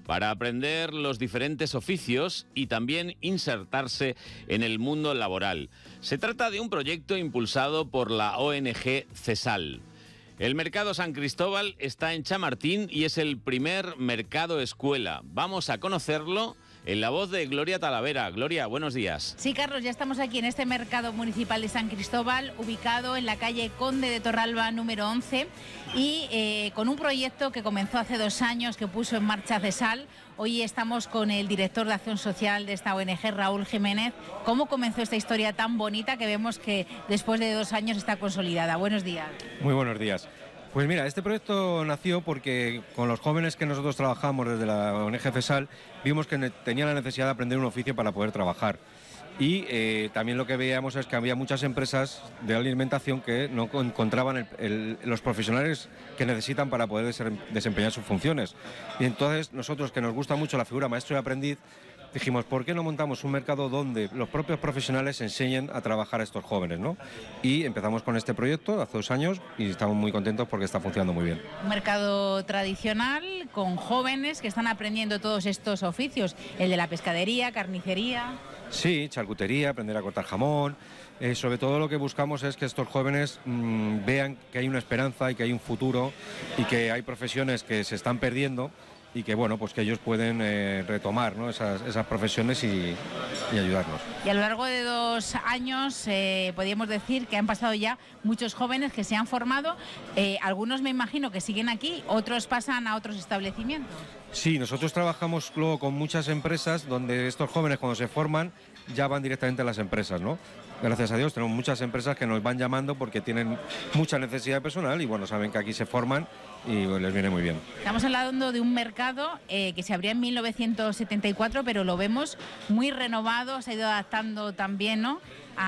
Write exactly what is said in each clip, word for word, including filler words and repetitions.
para aprender los diferentes oficios y también insertarse en el mundo laboral. Se trata de un proyecto impulsado por la O N G CESAL. El Mercado San Cristóbal está en Chamartín y es el primer mercado escuela. Vamos a conocerlo en la voz de Gloria Talavera. Gloria, buenos días. Sí, Carlos, ya estamos aquí en este mercado municipal de San Cristóbal, ubicado en la calle Conde de Torralba número once y eh, con un proyecto que comenzó hace dos años, que puso en marcha CESAL. Hoy estamos con el director de Acción Social de esta O N G, Raúl Jiménez. ¿Cómo comenzó esta historia tan bonita que vemos que después de dos años está consolidada? Buenos días. Muy buenos días. Pues mira, este proyecto nació porque con los jóvenes que nosotros trabajamos desde la O N G CESAL vimos que tenían la necesidad de aprender un oficio para poder trabajar. Y eh, también lo que veíamos es que había muchas empresas de alimentación que no encontraban el, el, los profesionales que necesitan para poder desempeñar sus funciones. Y entonces nosotros, que nos gusta mucho la figura maestro y aprendiz, dijimos, ¿por qué no montamos un mercado donde los propios profesionales enseñen a trabajar a estos jóvenes, ¿no? Y empezamos con este proyecto hace dos años y estamos muy contentos porque está funcionando muy bien. Un mercado tradicional con jóvenes que están aprendiendo todos estos oficios, el de la pescadería, carnicería. Sí, charcutería, aprender a cortar jamón. Eh, sobre todo lo que buscamos es que estos jóvenes mmm, vean que hay una esperanza y que hay un futuro y que hay profesiones que se están perdiendo y que bueno, pues que ellos pueden eh, retomar, ¿no?, esas, esas profesiones y, y ayudarnos. Y a lo largo de dos años eh, podríamos decir que han pasado ya muchos jóvenes que se han formado, eh, algunos me imagino que siguen aquí, otros pasan a otros establecimientos. Sí, nosotros trabajamos luego con muchas empresas donde estos jóvenes cuando se forman ya van directamente a las empresas, ¿no? Gracias a Dios tenemos muchas empresas que nos van llamando porque tienen mucha necesidad de personal y bueno, saben que aquí se forman y les viene muy bien. Estamos hablando de un mercado eh, que se abrió en mil novecientos setenta y cuatro, pero lo vemos muy renovado, se ha ido adaptando también, ¿no?,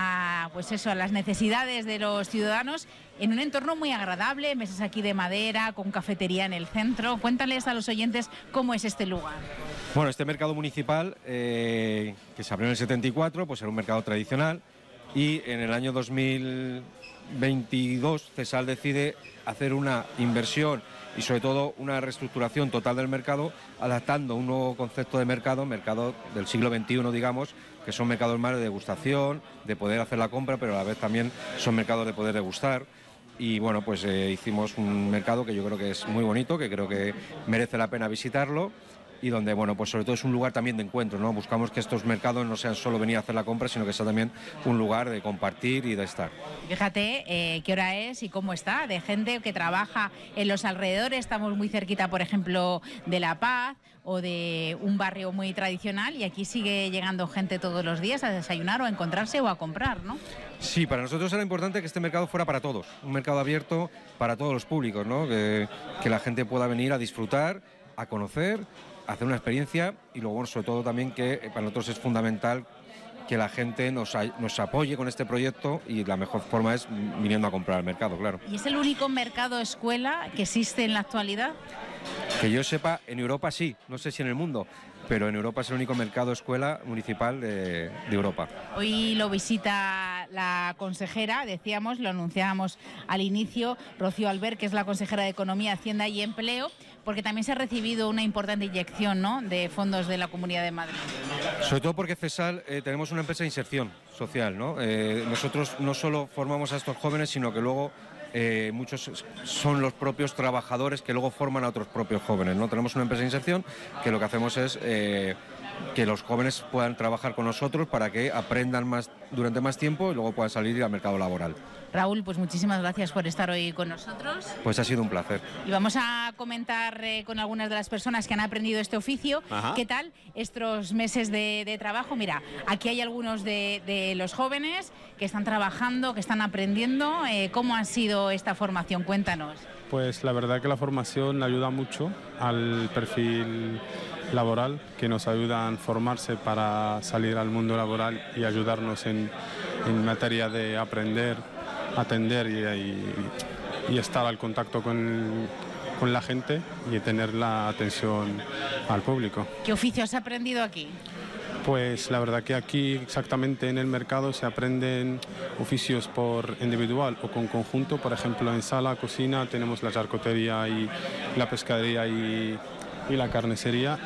a, pues eso, a las necesidades de los ciudadanos, en un entorno muy agradable, mesas aquí de madera, con cafetería en el centro. Cuéntales a los oyentes cómo es este lugar. Bueno, este mercado municipal, eh, que se abrió en el setenta y cuatro, pues era un mercado tradicional y en el año dos mil veintidós CESAL decide hacer una inversión y sobre todo una reestructuración total del mercado, adaptando un nuevo concepto de mercado, mercado del siglo veintiuno, digamos, que son mercados más de degustación, de poder hacer la compra, pero a la vez también son mercados de poder degustar. Y bueno, pues eh, hicimos un mercado que yo creo que es muy bonito, que creo que merece la pena visitarlo y donde, bueno, pues sobre todo es un lugar también de encuentro, ¿no? Buscamos que estos mercados no sean solo venir a hacer la compra, sino que sea también un lugar de compartir y de estar. Fíjate eh, qué hora es y cómo está, de gente que trabaja en los alrededores. Estamos muy cerquita, por ejemplo, de La Paz o de un barrio muy tradicional y aquí sigue llegando gente todos los días a desayunar o a encontrarse o a comprar, ¿no? Sí, para nosotros era importante que este mercado fuera para todos, un mercado abierto para todos los públicos, ¿no? Que, que la gente pueda venir a disfrutar, a conocer, a hacer una experiencia y luego, sobre todo también que para nosotros es fundamental que la gente nos, nos apoye con este proyecto y la mejor forma es viniendo a comprar al mercado, claro. ¿Y es el único mercado escuela que existe en la actualidad? Que yo sepa, en Europa sí, no sé si en el mundo, pero en Europa es el único mercado escuela municipal de, de Europa. Hoy lo visita la consejera, decíamos, lo anunciábamos al inicio, Rocío Albert, que es la consejera de Economía, Hacienda y Empleo, porque también se ha recibido una importante inyección, ¿no?, de fondos de la Comunidad de Madrid. Sobre todo porque CESAL eh, tenemos una empresa de inserción social, ¿no? Eh, nosotros no solo formamos a estos jóvenes, sino que luego Eh, muchos son los propios trabajadores que luego forman a otros propios jóvenes, ¿no? Tenemos una empresa de inserción que lo que hacemos es eh, que los jóvenes puedan trabajar con nosotros para que aprendan más durante más tiempo y luego puedan salir al mercado laboral. Raúl, pues muchísimas gracias por estar hoy con nosotros. Pues ha sido un placer. Y vamos a comentar eh, con algunas de las personas que han aprendido este oficio. Ajá. ¿Qué tal estos meses de, de trabajo? Mira, aquí hay algunos de, de los jóvenes que están trabajando, que están aprendiendo. Eh, ¿Cómo ha sido esta formación? Cuéntanos. Pues la verdad que la formación ayuda mucho al perfil laboral, que nos ayudan a formarse para salir al mundo laboral y ayudarnos en, en materia de aprender, atender y, y, y estar al contacto con, con la gente y tener la atención al público. ¿Qué oficio has aprendido aquí? Pues la verdad que aquí exactamente en el mercado se aprenden oficios por individual o con conjunto. Por ejemplo, en sala, cocina tenemos la charcutería y la pescadería y, y la carnicería,